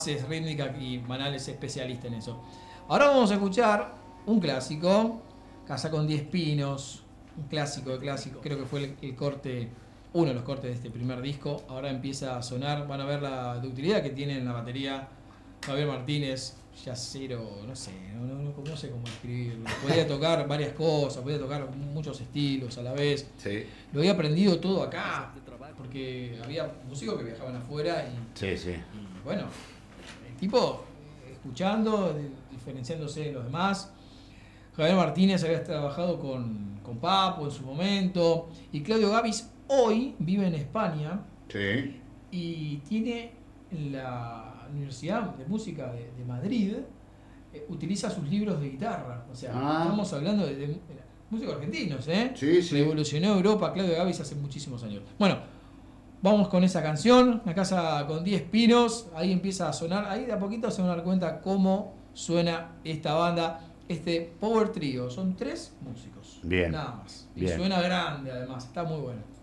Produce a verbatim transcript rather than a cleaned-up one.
es rítmica y Manal es especialista en eso. Ahora vamos a escuchar un clásico, Casa con diez pinos, un clásico de clásico, creo que fue el, el corte, uno de los cortes de este primer disco. Ahora empieza a sonar, van a ver la ductilidad que tiene en la batería Javier Martínez, yacero, no sé, no, no, no, no sé cómo escribirlo. Podía tocar varias cosas, podía tocar muchos estilos a la vez. Sí. Lo había aprendido todo acá, porque había músicos que viajaban afuera y, Sí, sí. y bueno, el tipo escuchando, diferenciándose de los demás. Javier Martínez había trabajado con, con Papo en su momento, y Claudio Gabis hoy vive en España. Sí. Y tiene la Universidad de Música de, de Madrid, eh, utiliza sus libros de guitarra. O sea, ah. estamos hablando de, de, de músicos argentinos, ¿eh? Sí, sí. Revolucionó Europa Claudio Gabis hace muchísimos años. Bueno, vamos con esa canción, La Casa con diez pinos. Ahí empieza a sonar, ahí de a poquito se van a dar cuenta cómo suena esta banda, este Power Trio. Son tres músicos, bien, nada más. Y bien. suena grande además, está muy bueno.